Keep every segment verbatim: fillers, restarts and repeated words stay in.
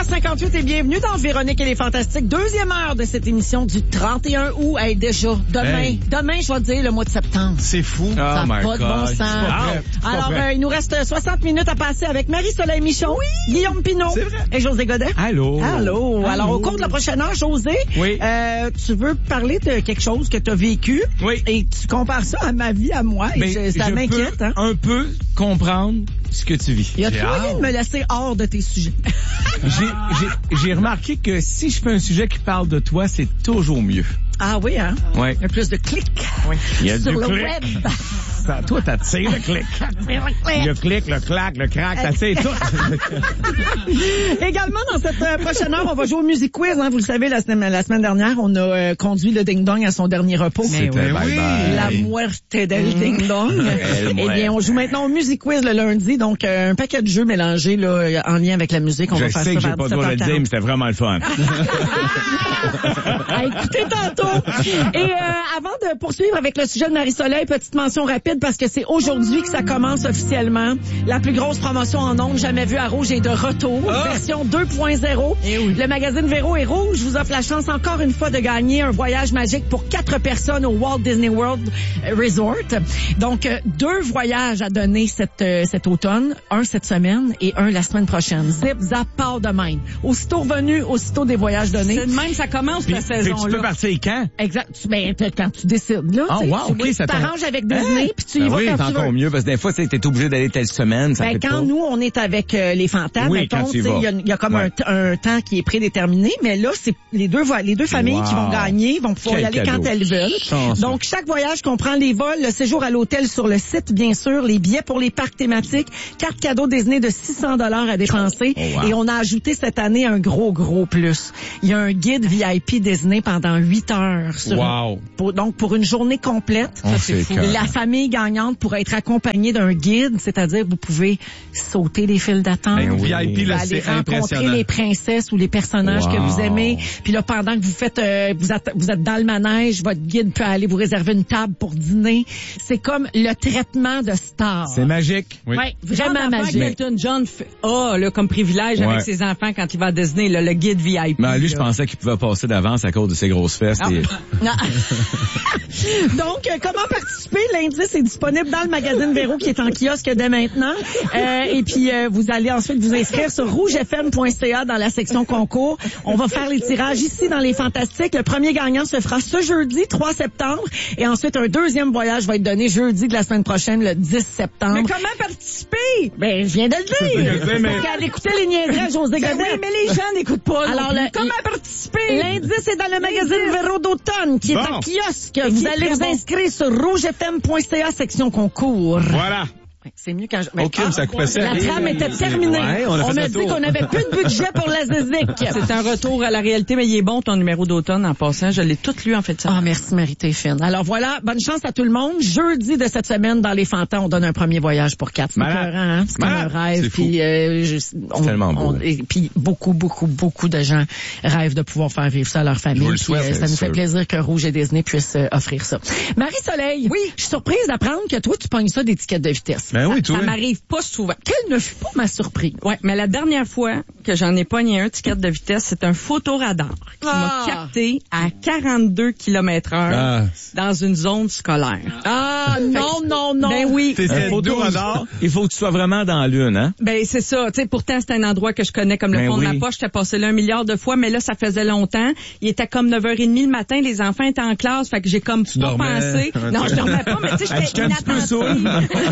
heures cinquante-huit et bienvenue dans Véronique et les Fantastiques. Deuxième heure de cette émission du trente et un août. Hey, déjà, demain, hey. demain, je vais te dire le mois de septembre. C'est fou. Ça n'a oh pas my de bon God. sens. Wow. Alors, euh, il nous reste soixante minutes à passer avec Marie-Soleil Michon, oui. Guillaume Pinot et José Godet. Allô. Allô. Allô. Alors, au cours de la prochaine heure, José, oui. euh, tu veux parler de quelque chose que tu as vécu. Oui. Et tu compares ça à ma vie, à moi. Mais et je, ça je m'inquiète. peux Hein? un peu comprendre ce que tu vis. Il y a trop moyen de me laisser hors de tes sujets. j'ai, j'ai, j'ai remarqué que si je fais un sujet qui parle de toi, c'est toujours mieux. Ah oui, hein? Oui. Il y a plus de clics oui. Il y a sur du le clic. web. Ça, toi, t'attires le clic. Le clic, le clac, le crack, t'attires tout. Également, dans cette euh, prochaine heure, on va jouer au Music Quiz. Hein. Vous le savez, la semaine, la semaine dernière, on a euh, conduit le Ding Dong à son dernier repos. Mais oui, bye oui. Bye. La muerte del Ding Dong. Eh bien, on joue maintenant au Music Quiz le lundi. Donc, euh, un paquet de jeux mélangés là, en lien avec la musique. On je va faire sais ça que j'ai vers pas le droit de le dire, mais c'était vraiment le fun. À écouter tantôt. Et euh, avant de poursuivre avec le sujet de Marie-Soleil, petite mention rapide parce que c'est aujourd'hui que ça commence officiellement. La plus grosse promotion en ondes jamais vue à Rouge est de retour. Ah. Version deux point zéro. Eh oui. Le magazine Véro et Rouge vous offre la chance encore une fois de gagner un voyage magique pour quatre personnes au Walt Disney World Resort. Donc, euh, deux voyages à donner cet, euh, cet automne. Un cette semaine et un la semaine prochaine. Zip, zap, part de même. Aussitôt revenu, aussitôt des voyages donnés. C'est de même, ça commence puis, la saison-là. Tu peux partir quand? Exact. Ben, quand tu décides, là. Oh, wow, tu okay, ça t'arranges avec Disney, puis tu y ben vas oui, quand c'est tu veux. encore mieux, parce que des fois, t'es obligé d'aller telle semaine, ça ben, fait quand pas. nous, on est avec euh, les Fantasmes, oui, mettons, il y, y a comme ouais. un, un temps qui est prédéterminé, mais là, c'est les deux les deux familles wow. qui vont gagner, vont pouvoir Quel y aller cadeau. quand elles veulent. Chance. Donc, chaque voyage comprend les vols, le séjour à l'hôtel sur le site, bien sûr, les billets pour les parcs thématiques, carte cadeau Disney de six cents dollars à dépenser, oh, wow. et on a ajouté cette année un gros, gros plus. Il y a un guide V I P Disney pendant huit heures. Sur wow. une, pour, donc, pour une journée complète. Oh, ça, c'est fou. La famille gagnante pourra être accompagnée d'un guide, c'est-à-dire vous pouvez sauter les files d'attente, ben oui. V I P, là, aller c'est rencontrer impressionnant. les princesses ou les personnages wow. que vous aimez. Puis là, pendant que vous faites, euh, vous, êtes, vous êtes dans le manège, votre guide peut aller vous réserver une table pour dîner. C'est comme le traitement de star. C'est magique. Oui, ouais, vraiment magique. Elton John a là, comme privilège ouais. avec ses enfants quand il va à Disney, là, le guide V I P. Mais lui, là. je pensais qu'il pouvait passer d'avance à cause de ses grosses fesses. Ah. Et... Donc, euh, comment participer? L'indice est disponible dans le magazine Véro qui est en kiosque dès maintenant. Euh, et puis, euh, vous allez ensuite vous inscrire sur rouge f m point c a dans la section concours. On va faire les tirages ici dans les Fantastiques. Le premier gagnant se fera ce jeudi, trois septembre. Et ensuite, un deuxième voyage va être donné jeudi de la semaine prochaine, le dix septembre. Mais comment participer? Ben, je viens de le dire. Je sais, mais... Parce qu'elle écoutait les niaiseries à José Godet. Oui, mais les gens n'écoutent pas. Alors, le, comment participer? L'indice est dans le magazine Véro d'automne qui est bon. en kiosque. Vous allez vous inscrire sur rouge f m point c a section concours. Voilà. C'est mieux quand je... OK, ah, ça coupait ça. La trame était terminée. Ouais, on a, on a dit qu'on n'avait plus de budget pour la Zézique. C'est un retour à la réalité, mais il est bon ton numéro d'automne en passant. Je l'ai tout lu en fait. Ah, oh, merci Marie, t'es fine. Alors voilà, bonne chance à tout le monde. Jeudi de cette semaine, dans les Fantas, on donne un premier voyage pour quatre. C'est écœurant, hein? C'est comme un rêve. Puis, euh, je, on, c'est tellement beau. On, et puis beaucoup, beaucoup, beaucoup de gens rêvent de pouvoir faire vivre ça à leur famille. Le souhaite, puis, euh, ça nous sûr. fait plaisir que Rouge et Disney puissent euh, offrir ça. Marie-Soleil, oui, je suis surprise d'apprendre que toi, tu pognes ça d'étiquette de vitesse. Ben oui, ça, toi. Ça m'arrive pas souvent. Quelle ne fut pas ma surprise? Ouais, mais la dernière fois que j'en ai pogné un ticket de vitesse, c'est un photoradar qui ah. m'a capté à quarante-deux kilomètres heure ah. dans une zone scolaire. Ah, non, non, non. Ben oui. C'est un photoradar. Il faut que tu sois vraiment dans la lune, hein? Ben, c'est ça. Tu sais, pourtant, c'est un endroit que je connais comme le ben fond oui. de ma poche. J'étais passé là un milliard de fois, mais là, ça faisait longtemps. Il était comme neuf heures trente le matin. Les enfants étaient en classe. Fait que j'ai comme tu pas dormais. pensé. Non, je dormais pas, mais tu sais, j'étais inattentive.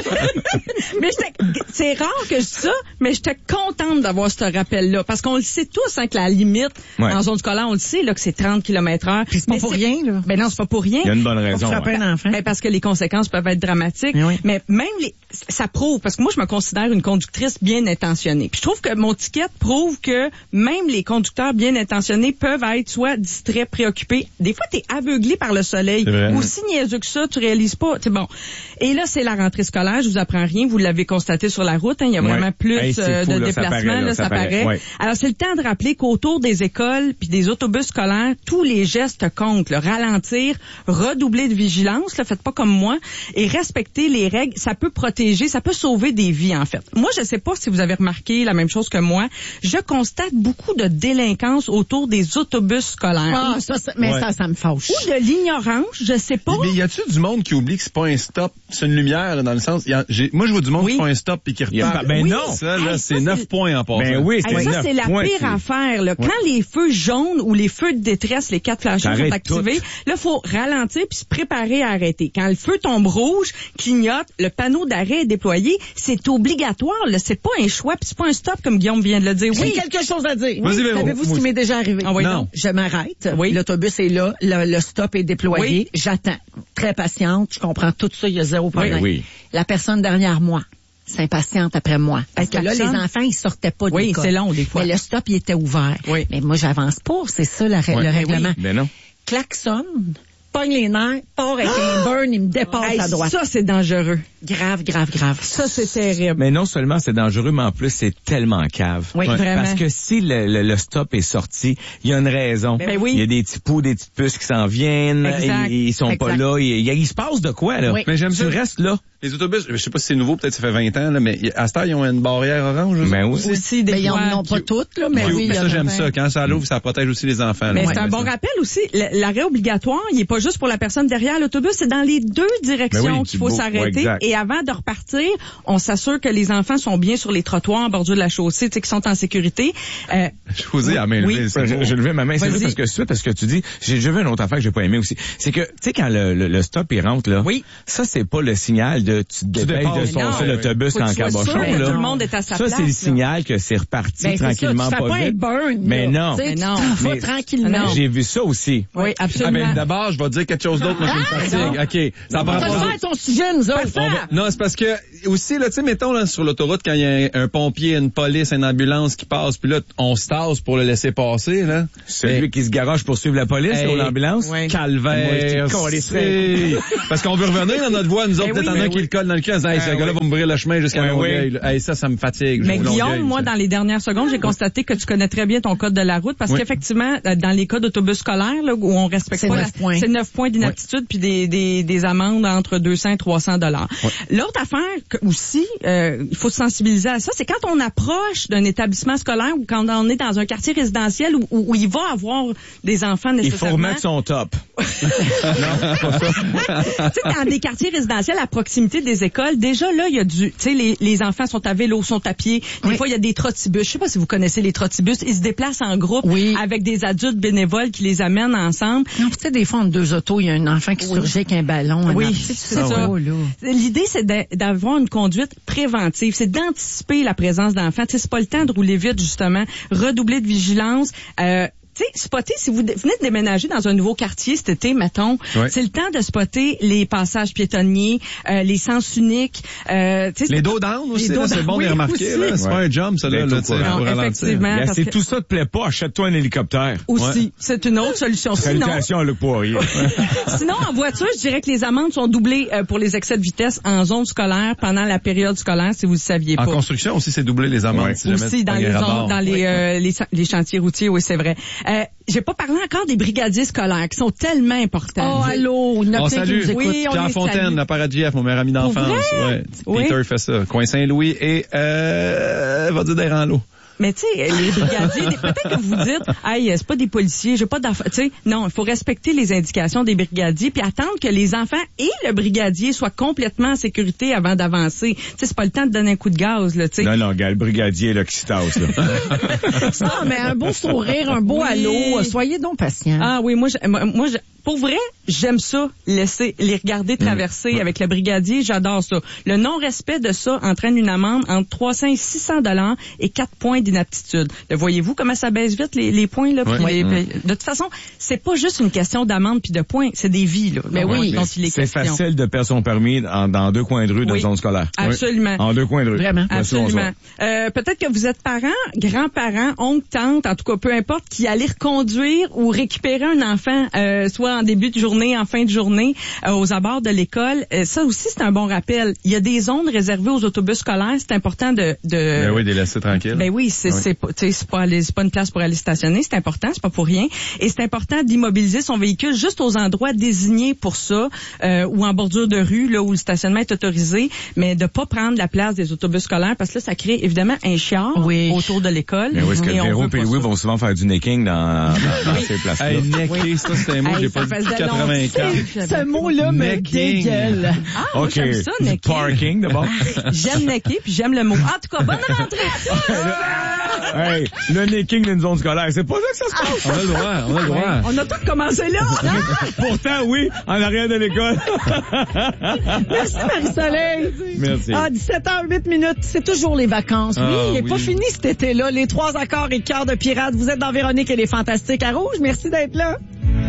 Mais j'étais, c'est rare que je dis ça, mais j'étais contente d'avoir ce rappel-là. Parce qu'on le sait tous, hein, que la limite, ouais. en zone scolaire, on le sait, là, que c'est trente kilomètres heure. Puis c'est pas mais pour c'est... rien, là. Ben non, c'est pas pour rien. Il y a une bonne raison. Pour frapper ouais. un enfant. Ben parce que les conséquences peuvent être dramatiques. Mais, oui. mais même les, ça prouve, parce que moi, je me considère une conductrice bien intentionnée. Puis je trouve que mon ticket prouve que même les conducteurs bien intentionnés peuvent être soit distraits, préoccupés. Des fois, t'es aveuglé par le soleil. Aussi niaiseux que ça, tu réalises pas. C'est bon. Et là, c'est la rentrée scolaire. Je vous apprends comprend rien. Vous l'avez constaté sur la route. Hein, il y a vraiment ouais. plus hey, euh, fou, de là, déplacements. Ça paraît. Là, ça ça paraît. paraît. Ouais. Alors, c'est le temps de rappeler qu'autour des écoles puis des autobus scolaires, tous les gestes comptent. Là. Ralentir, redoubler de vigilance, là, faites pas comme moi, et respecter les règles. Ça peut protéger, ça peut sauver des vies, en fait. Moi, je sais pas si vous avez remarqué la même chose que moi. Je constate beaucoup de délinquance autour des autobus scolaires. Ah, ça, ça mais ouais. ça, ça me fâche. Ou de l'ignorance, je sais pas. Mais y a-tu du monde qui oublie que c'est pas un stop, c'est une lumière, là, dans le sens, y a, j'ai, moi, je vois du monde oui. qui fait un stop et qui repart. Ben oui. non! Ça, là, Hey, c'est ça, neuf c'est... points en passant. Ben oui, c'est Hey, ça, neuf c'est la points, pire c'est... affaire. Là. Ouais. Quand les feux jaunes ou les feux de détresse, les quatre flashers sont T'arrêtes activés, tout. là, faut ralentir puis se préparer à arrêter. Quand le feu tombe rouge, clignote, le panneau d'arrêt est déployé, c'est obligatoire. Là. C'est pas un choix puis c'est pas un stop comme Guillaume vient de le dire. J'ai Oui. quelque chose à dire. Vas-y, Véro. Savez-vous ce qui m'est déjà arrivé? Ah oui, Non. non. Je m'arrête. Oui. L'autobus est là. Le, le stop est déployé. Oui. J'attends. Très patiente. Je comprends tout ça. Il y a zéro problème. oui. La personne derrière moi s'impatiente après moi. Parce que là, les klaxonne. enfants, ils sortaient pas de Oui, l'école. c'est long, des fois. Mais le stop, il était ouvert. Oui. Mais moi, j'avance pas. C'est ça, la, Ouais. le règlement. Ben non. Klaxonne, pogne les nerfs, part avec les burns, il me dépasse Hey, à droite. ça, c'est dangereux. Grave, grave, grave. Ça, c'est terrible. Mais non seulement c'est dangereux, mais en plus c'est tellement cave. Oui, vraiment. Parce que si le, le, le stop est sorti, il y a une raison. Ben oui. Il y a des petits poux, des petites puces qui s'en viennent. Exact. Ils, ils sont Exact. pas là. Il, il, il se passe de quoi, là? Oui. Mais j'aime tu ça. restes là. Les autobus, je sais pas si c'est nouveau, peut-être ça fait vingt ans, là, mais à cette heure, ils ont une barrière orange. Ben oui. Aussi, des Mais ils fois. n'en ont pas toutes, là, mais Puis, oui. il y ça, en a j'aime vingt. ça. Quand ça l'ouvre, ça protège aussi les enfants. là. Mais Ouais, c'est un bon ça. rappel aussi. L- L'arrêt obligatoire, il est pas juste pour la personne derrière l'autobus, c'est dans les deux directions Ben oui, qu'il faut beau- s'arrêter. ouais, exact. Et avant de repartir, on s'assure que les enfants sont bien sur les trottoirs en bordure de la chaussée, tu sais, qu'ils sont en sécurité. Euh, Je vous ai à main Oui. levée, c'est J'ai beau. j'ai levé ma main, c'est Vas-y. vrai, parce que suite parce que tu dis, j'ai déjà vu une autre affaire que j'ai pas aimé aussi. C'est que, tu sais, quand le, le, le stop, il rentre, là. Oui. Ça, c'est pas le signal de, tu te dépêches dépasses. de passer Non. l'autobus Faut que en tu sois cabochon, sûr que là. tout le monde est à sa ça, place, c'est le là. signal que c'est reparti Ben, c'est tranquillement, ça, tu fais pas pas un vite. burn. Mais là. non. Tu sais, Mais tu non. t'en vas Mais- tranquillement. Non. J'ai vu ça aussi. oui, Ah, absolument. ben, d'abord, je vais te dire quelque chose d'autre, moi, qui me fatigue. OK. Ça On prend va pas faire ton sujet, nous autres. On va- Non, c'est parce que aussi là, tu sais, mettons là sur l'autoroute quand il y a un, un pompier, une police, une ambulance qui passe, puis là on se tasse pour le laisser passer là. Celui qui se garoche pour suivre la police Hey. ou l'ambulance. Oui. Calvaire. Moi, je te c'est- Parce qu'on veut revenir dans notre voie, nous autres, Ben peut-être oui, en a ben qui oui. le colle dans le cul, en disant, hey, ce Ah, gars-là oui. va m'ouvrir le chemin jusqu'à Ouais, Longueuil. oui. là. Hey, ça, ça me fatigue. Mais je vois Guillaume, Longueuil, moi, ça. dans les dernières secondes, j'ai constaté que tu connais très bien ton code de la route parce Oui. qu'effectivement, euh, dans les cas d'autobus scolaires, là, où on respecte C'est pas, neuf la- points. c'est neuf points d'inaptitude puis des, des, des amendes entre deux cents et trois cents dollars. L'autre affaire que, aussi, euh, il faut se sensibiliser à ça, c'est quand on approche d'un établissement scolaire ou quand on est dans un quartier résidentiel où, où, où il va avoir des enfants Il nécessairement. faut remettre son top. Tu sais, dans des quartiers résidentiels à proximité des écoles, déjà là, il y a du, tu sais, les, les enfants sont à vélo, sont à pied. Des Oui. fois, il y a des trottibus. Je sais pas si vous connaissez les trottibus. Ils se déplacent en groupe Oui. avec des adultes bénévoles qui les amènent ensemble. Non, tu sais, des fois, entre deux autos, il y a un enfant qui surgit avec un ballon. un Oui, enfant. Tu sais, tu c'est sais ça. pas, là. L'idée, c'est d'a- d'avoir une conduite préventive. C'est d'anticiper la présence d'enfants. Tu sais, c'est pas le temps de rouler vite, justement. Redoubler de vigilance. Euh, tu sais, spotter, si vous dé- venez de déménager dans un nouveau quartier cet été, mettons, Ouais. c'est le temps de spotter les passages piétonniers, euh, les sens uniques. Euh, tu sais, Les c'est- dos down aussi, Les là, dos c'est down, bon de oui, les remarquer, aussi. là. C'est Ouais. pas un jump, ça, là, Ben, là, tout tu sais, court. pour Non, ralentir. effectivement. Gars, parce si que- tout ça te plaît pas, achète-toi un hélicoptère. Aussi, Ouais. c'est une autre solution. Sinon, Salutations à Luc Poirier. sinon, en voiture, je dirais que les amendes sont doublées euh, pour les excès de vitesse en zone scolaire pendant la période scolaire, si vous ne saviez En pas. construction aussi, c'est doubler les amendes. Ouais. si jamais Aussi tu dans pognes les un zones, rabord. dans les, euh, les, les chantiers routiers, oui, c'est vrai. Euh, j'ai pas parlé encore des brigadiers scolaires qui sont tellement importants. Oh, allô, il y en a On plein qui salue. nous écoutent. Oui, on Pierre les Fontaine, salue. la paradis mon meilleur ami d'enfance. Pour vrai? Ouais. Oui. Peter fait ça. Coin Saint-Louis et, euh, va dire des rangs Mais tu sais, les brigadiers, des- peut-être que vous dites, hey, c'est pas des policiers, j'ai pas d'affaires. Tu sais, non, il faut respecter les indications des brigadiers puis attendre que les enfants et le brigadier soient complètement en sécurité avant d'avancer. Tu sais, c'est pas le temps de donner un coup de gaz, là, tu sais. Non, non, gars, le brigadier, là, qui se tasse, là. Ah, mais un beau sourire, un beau Oui. halo. Soyez donc patient. Ah oui, moi, je- moi, moi, je- pour vrai, j'aime ça, laisser les regarder traverser avec le brigadier, j'adore ça. Le non-respect de ça entraîne une amende entre trois cents et six cents dollars et quatre points d'inaptitude. Le voyez-vous comment ça baisse vite les, les points là. puis Ouais. les- Mm. De toute façon, c'est pas juste une question d'amende puis de points, c'est des vies là. Mais dont- oui. dont il est C'est question. facile de perdre son permis en- dans deux coins de rue d'une Oui. zone scolaire. Absolument. En deux coins de rue. Vraiment. Merci, bonsoir. Absolument. Euh, peut-être que vous êtes parents, grands-parents, oncles, tantes, en tout cas peu importe, qui allez reconduire ou récupérer un enfant, euh, soit en début de journée tourner en fin de journée euh, aux abords de l'école. Euh, ça aussi, c'est un bon rappel. Il y a des zones réservées aux autobus scolaires. C'est important de... de ben oui, des laisser tranquilles. Ben oui, c'est, oui. c'est, pas, c'est, pas, c'est pas une place pour aller stationner. C'est important, c'est pas pour rien. Et c'est important d'immobiliser son véhicule juste aux endroits désignés pour ça, euh, ou en bordure de rue, là où le stationnement est autorisé, mais de pas prendre la place des autobus scolaires parce que là, ça crée évidemment un chiard oui. autour de l'école. Mais oui, est-ce que Véro et Louis vont souvent faire du necking dans, dans, dans ces places-là? Hey, necker, ça, c'est un mot que Hey, j'ai ça pas dit faisait depuis quatre-vingt-quatre. Ce mot-là me Necking. dégueule. Ah, moi, OK. j'aime ça, Du necker. parking, d'abord. J'aime necker, puis j'aime le mot. En tout cas, bonne rentrée à tous! Hey, le necking d'une zone scolaire, c'est pas ça que ça se passe. On a le droit, on a le droit. On a tous commencé là. Pourtant, oui, en arrière de l'école. Merci Marie-Soleil. Merci. Ah, dix-sept heures huit minutes, c'est toujours les vacances. Oui, Ah, il n'est oui. pas fini cet été-là. Les trois accords et quart de pirates. Vous êtes dans Véronique et les Fantastiques à Rouge. Merci d'être là.